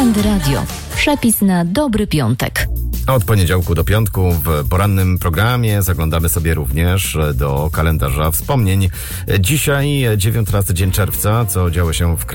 Weekendy Radio. Przepis na dobry piątek. Od poniedziałku do piątku w porannym programie zaglądamy sobie również do kalendarza wspomnień. Dzisiaj 19 dzień czerwca, co działo się w kraju.